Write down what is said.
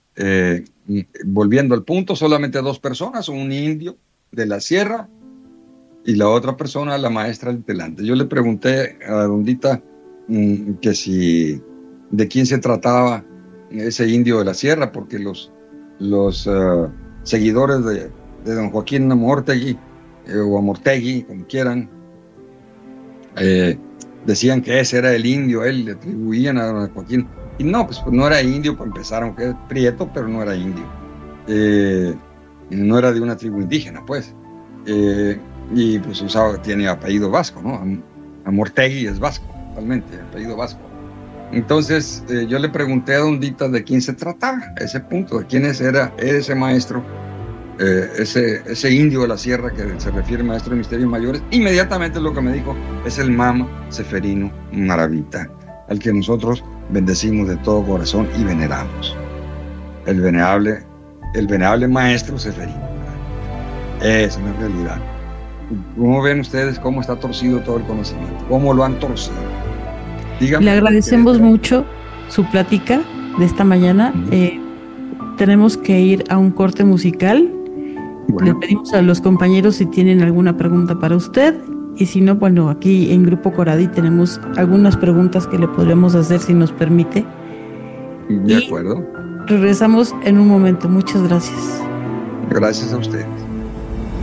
Volviendo al punto, solamente 2 personas, un indio de la sierra y la otra persona, la maestra del delante. Yo le pregunté a Dondita que si de quién se trataba ese indio de la sierra, porque los seguidores de don Joaquín Amortegui o Amortegui, como quieran, decían que ese era el indio, él le atribuían a don Joaquín. Y no, pues no era indio para empezar, aunque es prieto, pero no era indio. No era de una tribu indígena, pues. Y pues tiene apellido vasco, ¿no? Amortegui es vasco, totalmente, apellido vasco. Entonces yo le pregunté a Dondita de quién se trataba, a ese punto, de quién era ese maestro, ese indio de la sierra que se refiere maestro de misterios mayores. Inmediatamente lo que me dijo es el Mama Seferino Maravita, al que nosotros bendecimos de todo corazón y veneramos. El venerable maestro Seferino. Esa es la realidad. ¿Cómo ven ustedes cómo está torcido todo el conocimiento? ¿Cómo lo han torcido? Dígame. Le agradecemos mucho su plática de esta mañana. Tenemos que ir a un corte musical. Bueno. Le pedimos a los compañeros si tienen alguna pregunta para usted. Y si no, bueno, aquí en Grupo Coradi tenemos algunas preguntas que le podremos hacer si nos permite. De acuerdo. Regresamos en un momento. Muchas gracias. Gracias a ustedes.